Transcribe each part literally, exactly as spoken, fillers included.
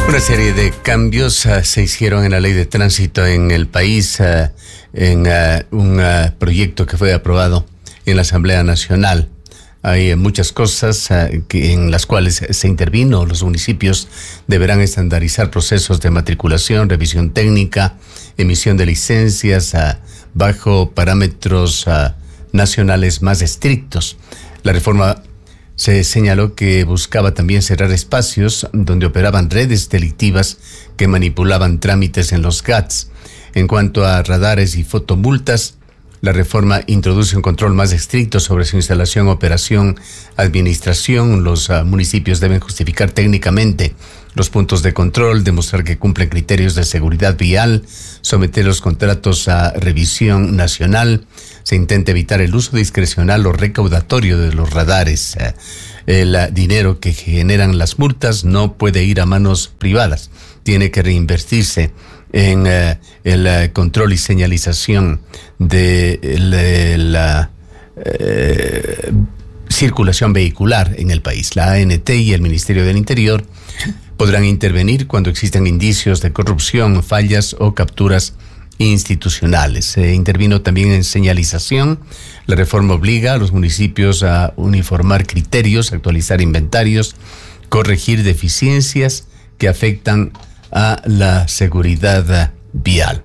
Una serie de cambios uh, se hicieron en la ley de tránsito en el país, uh, en uh, un uh, proyecto que fue aprobado en la Asamblea Nacional. Hay uh, muchas cosas uh, que, en las cuales se intervino. Los municipios deberán estandarizar procesos de matriculación, revisión técnica, emisión de licencias uh, bajo parámetros uh, nacionales más estrictos. La reforma se señaló que buscaba también cerrar espacios donde operaban redes delictivas que manipulaban trámites en los G A T S. En cuanto a radares y fotomultas, la reforma introduce un control más estricto sobre su instalación, operación, administración. Los uh, municipios deben justificar técnicamente los puntos de control, demostrar que cumplen criterios de seguridad vial, someter los contratos a revisión nacional. Se intenta evitar el uso discrecional o recaudatorio de los radares. El dinero que generan las multas no puede ir a manos privadas. Tiene que reinvertirse en uh, el uh, control y señalización de la, la uh, circulación vehicular en el país. La A N T y el Ministerio del Interior podrán intervenir cuando existan indicios de corrupción, fallas o capturas institucionales. Se intervino también en señalización. La reforma obliga a los municipios a uniformar criterios, actualizar inventarios, corregir deficiencias que afectan a la seguridad vial.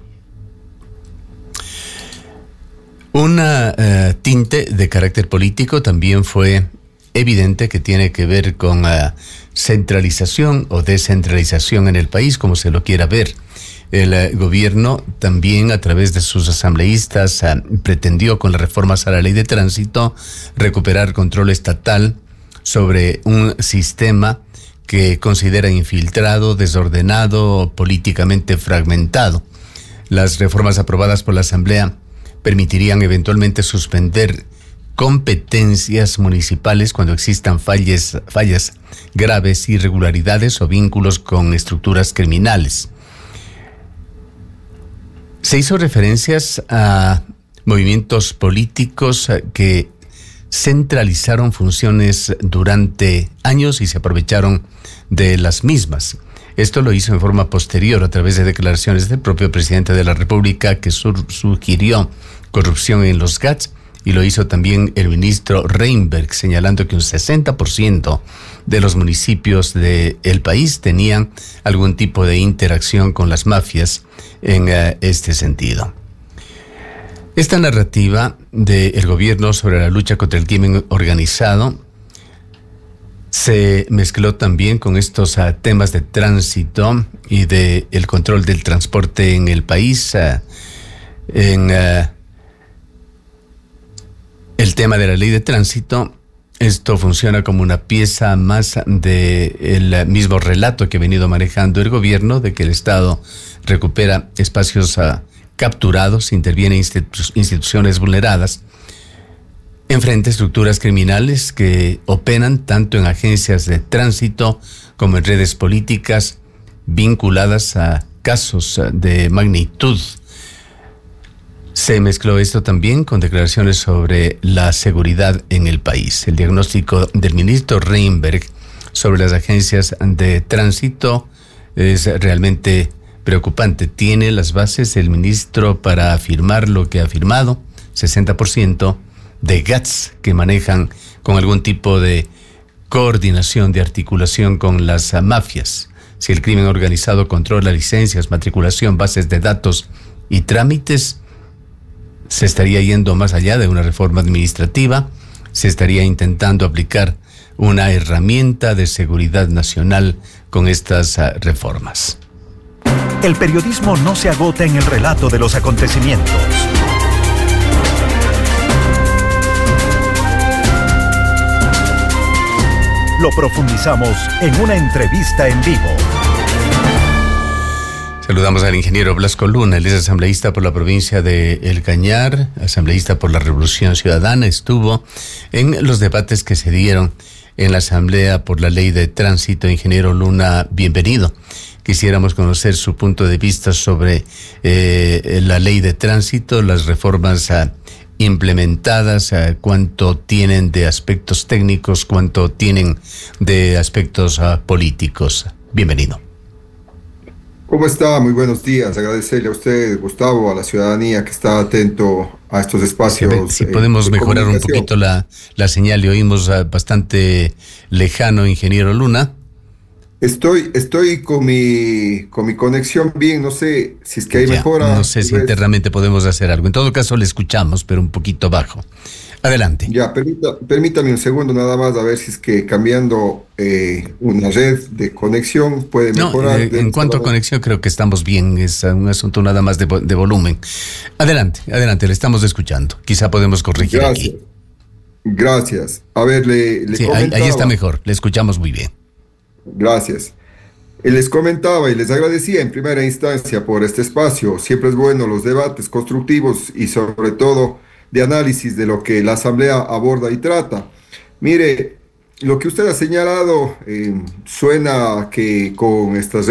Una uh, tinte de carácter político también fue evidente, que tiene que ver con uh, centralización o descentralización en el país, como se lo quiera ver. El uh, gobierno también, a través de sus asambleístas, uh, pretendió con las reformas a la ley de tránsito recuperar control estatal sobre un sistema que considera infiltrado, desordenado, políticamente fragmentado. Las reformas aprobadas por la Asamblea permitirían eventualmente suspender competencias municipales cuando existan fallas, fallas graves, irregularidades o vínculos con estructuras criminales. Se hizo referencias a movimientos políticos que centralizaron funciones durante años y se aprovecharon de las mismas. Esto lo hizo en forma posterior a través de declaraciones del propio presidente de la República, que sur- sugirió corrupción en los G A T S, y lo hizo también el ministro Reinberg, señalando que un sesenta por ciento de los municipios del país tenían algún tipo de interacción con las mafias en uh, este sentido. Esta narrativa del gobierno sobre la lucha contra el crimen organizado se mezcló también con estos uh, temas de tránsito y de el control del transporte en el país. Uh, en uh, el tema de la ley de tránsito, esto funciona como una pieza más del mismo relato que ha venido manejando el gobierno, de que el Estado recupera espacios uh, capturados, interviene institu- instituciones vulneradas, enfrenta estructuras criminales que operan tanto en agencias de tránsito como en redes políticas vinculadas a casos de magnitud. Se mezcló esto también con declaraciones sobre la seguridad en el país. El diagnóstico del ministro Reinberg sobre las agencias de tránsito es realmente preocupante. Tiene las bases el ministro para afirmar lo que ha afirmado: sesenta por ciento de G A T S que manejan con algún tipo de coordinación, de articulación con las mafias. Si el crimen organizado controla licencias, matriculación, bases de datos y trámites, se estaría yendo más allá de una reforma administrativa, se estaría intentando aplicar una herramienta de seguridad nacional con estas uh, reformas. El periodismo no se agota en el relato de los acontecimientos. Lo profundizamos en una entrevista en vivo. Saludamos al ingeniero Blasco Luna. Él es asambleísta por la provincia de El Cañar, asambleísta por la Revolución Ciudadana. Estuvo en los debates que se dieron en la Asamblea por la Ley de Tránsito. Ingeniero Luna, bienvenido. Quisiéramos conocer su punto de vista sobre eh, la Ley de Tránsito, las reformas uh, implementadas, uh, cuánto tienen de aspectos técnicos, cuánto tienen de aspectos uh, políticos. Bienvenido. ¿Cómo está? Muy buenos días. Agradecerle a usted, Gustavo, a la ciudadanía que está atento a estos Si, ve- espacios si eh, podemos de mejorar un comunicación. poquito la, la señal, le oímos ah, bastante lejano, ingeniero Luna. Estoy, estoy con mi, con mi conexión bien, no sé si es que hay Ya, mejora. no sé tal si vez. internamente podemos hacer algo. En todo caso, le escuchamos, pero un poquito bajo. Adelante. Ya, permita- permítame un segundo nada más a ver si es que cambiando eh, una red de conexión puede No, mejorar. eh, Deme en cuanto a solamente- conexión, creo que estamos bien. Es uh, un asunto nada más de, vo- de volumen. Adelante, adelante, le estamos escuchando. Quizá podemos corregir Gracias, aquí. gracias. A ver, le, le Sí, ahí, ahí está comentaba. mejor. Le escuchamos muy bien. Gracias. Y les comentaba y les agradecía en primera instancia por este espacio. Siempre es bueno los debates constructivos y sobre todo de análisis de lo que la Asamblea aborda y trata. Mire, lo que usted ha señalado eh, suena que con estas